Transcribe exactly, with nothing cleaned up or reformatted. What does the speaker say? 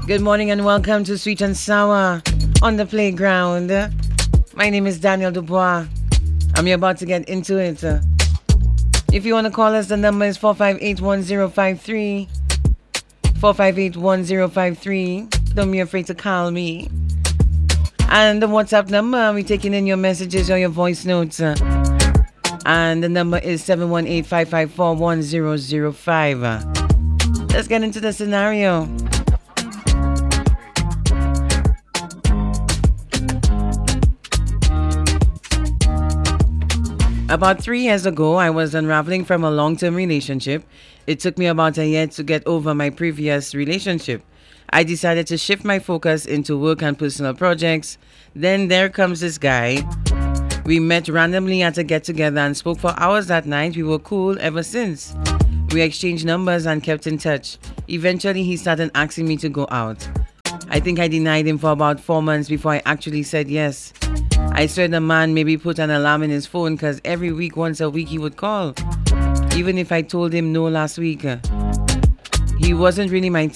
Good morning and welcome to Sweet and Sour on the Playground. My name is Daniel Dubois. I'm about to get into it. If you want to call us, the number is four five eight, one zero five three. four five eight, one zero five three. Don't be afraid to call me. And the WhatsApp number, we're taking in your messages or your voice notes. And the number is seven one eight, five five four, one zero zero five. Let's get into the scenario. About three years ago, I was unraveling from a long-term relationship. It took me about a year to get over my previous relationship. I decided to shift my focus into work and personal projects. Then there comes this guy. We met randomly at a get-together and spoke for hours that night. We were cool ever since. We exchanged numbers and kept in touch. Eventually, he started asking me to go out. I think I denied him for about four months before I actually said yes. I swear the man maybe put an alarm in his phone because every week, once a week, he would call. Even if I told him no last week. He wasn't really my